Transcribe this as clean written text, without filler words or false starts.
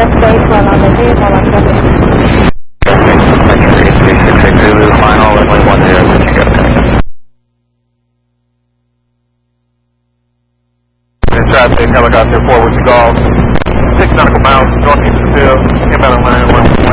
space while on the vehicle on Sunday. Zulu, final, runway 10, good to go. In traffic, helicopter 4 with the Golf, 6 nautical miles, northeast of Seville, inbound on line 1.